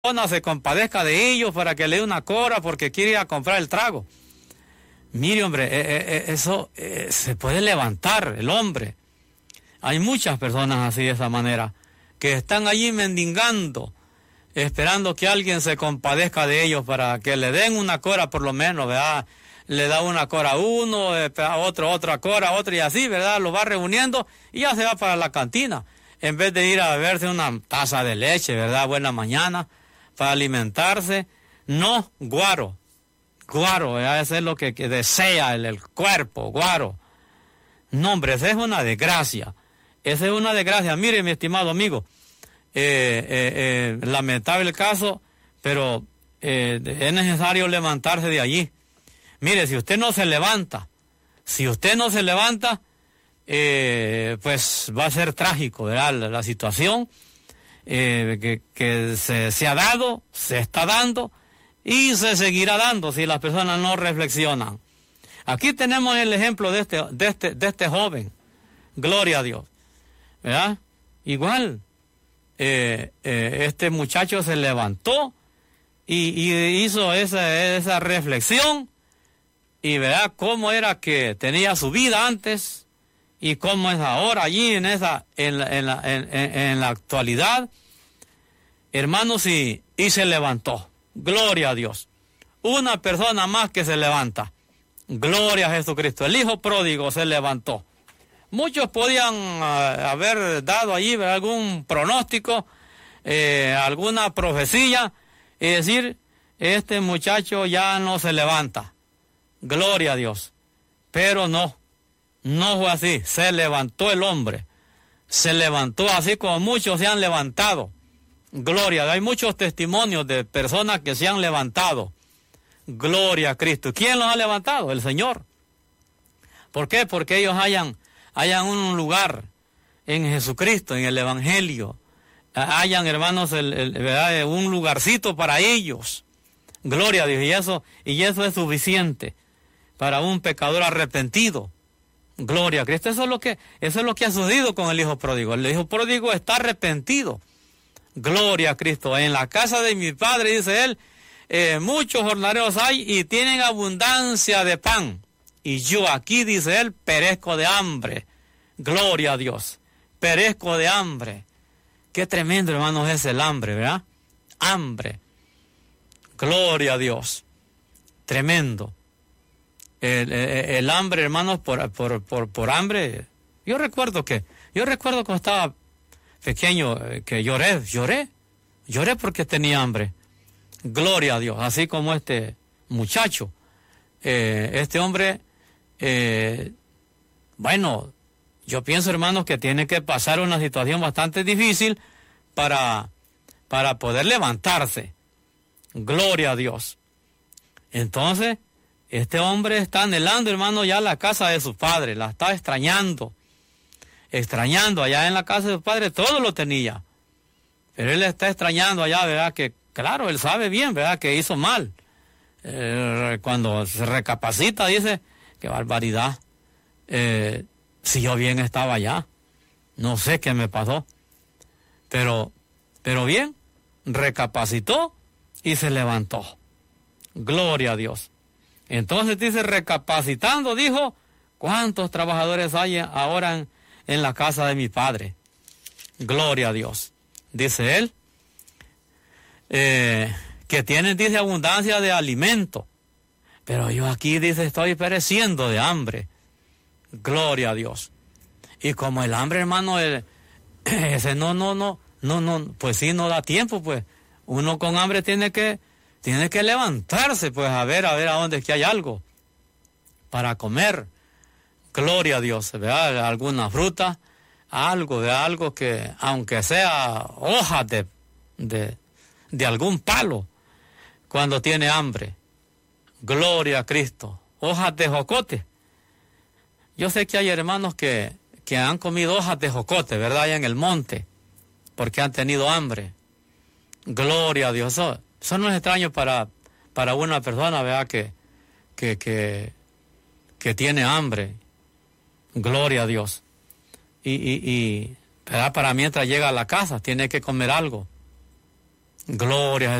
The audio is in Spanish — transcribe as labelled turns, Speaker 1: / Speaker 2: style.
Speaker 1: se compadezca de ellos para que le dé una cora porque quiere ir a comprar el trago. Mire, hombre, eso se puede levantar el hombre. Hay muchas personas así de esa manera, que están allí mendigando, esperando que alguien se compadezca de ellos para que le den una cora por lo menos, ¿verdad? Le da una cora a uno, a otro otra cora, a otro y así, ¿verdad? Lo va reuniendo y ya se va para la cantina. En vez de ir a beberse una taza de leche, ¿verdad? Buena mañana, para alimentarse. No, guaro, ¿verdad? Eso es lo que desea el cuerpo, guaro. No, hombre, esa es una desgracia. Esa es una desgracia. Mire, mi estimado amigo, lamentable el caso, pero es necesario levantarse de allí. Mire, si usted no se levanta, pues va a ser trágico, ¿verdad? La situación que se ha dado, se está dando y se seguirá dando si las personas no reflexionan. Aquí tenemos el ejemplo de este joven, gloria a Dios, ¿verdad? Igual, este muchacho se levantó y hizo esa reflexión y verá cómo era que tenía su vida antes y cómo es ahora allí en la actualidad, hermanos, y se levantó. Gloria a Dios. Una persona más que se levanta. Gloria a Jesucristo. El hijo pródigo se levantó. Muchos podían haber dado allí algún pronóstico, alguna profecía, y decir, este muchacho ya no se levanta. Gloria a Dios. Pero no fue así. Se levantó el hombre. Se levantó así como muchos se han levantado. Gloria. Hay muchos testimonios de personas que se han levantado. Gloria a Cristo. ¿Quién los ha levantado? El Señor. ¿Por qué? Porque ellos hayan un lugar en Jesucristo, en el Evangelio. Hayan, hermanos, ¿verdad? Un lugarcito para ellos. Gloria a Dios. Y eso es suficiente para un pecador arrepentido. Gloria a Cristo. Eso es lo que ha sucedido con el hijo pródigo. El hijo pródigo está arrepentido. Gloria a Cristo. En la casa de mi padre, dice él, muchos jornaleros hay y tienen abundancia de pan. Y yo aquí, dice él, perezco de hambre. Gloria a Dios. Perezco de hambre. Qué tremendo, hermanos, es el hambre, ¿verdad? Hambre. Gloria a Dios. Tremendo. El hambre, hermanos, por hambre. Yo recuerdo cuando estaba pequeño que lloré porque tenía hambre. Gloria a Dios. Así como este muchacho, este hombre, bueno, yo pienso, hermanos, que tiene que pasar una situación bastante difícil para poder levantarse. Gloria a Dios. Entonces, este hombre está anhelando, hermano, ya la casa de su padre, la está extrañando allá en la casa de su padre, todo lo tenía, pero él está extrañando allá, ¿verdad? Que, claro, él sabe bien, ¿verdad? Que hizo mal. Cuando se recapacita, dice, qué barbaridad, si yo bien estaba allá, no sé qué me pasó, pero bien, recapacitó y se levantó. Gloria a Dios. Entonces dice, recapacitando, dijo, ¿cuántos trabajadores hay ahora en la casa de mi padre? Gloria a Dios. Dice él, que tienen, dice, abundancia de alimento. Pero yo aquí, dice, estoy pereciendo de hambre. Gloria a Dios. Y como el hambre, hermano, ese no, pues sí, no da tiempo, pues. Uno con hambre tiene que levantarse, pues, a ver a dónde es que hay algo para comer. Gloria a Dios, ¿verdad? Alguna fruta, algo que, aunque sea hojas de algún palo, cuando tiene hambre. Gloria a Cristo. Hojas de jocote. Yo sé que hay hermanos que han comido hojas de jocote, ¿verdad? Allá en el monte, porque han tenido hambre. Gloria a Dios. Eso no es extraño para una persona, ¿verdad? Que tiene hambre. Gloria a Dios. Y ¿verdad? Para mientras llega a la casa, tiene que comer algo. Gloria a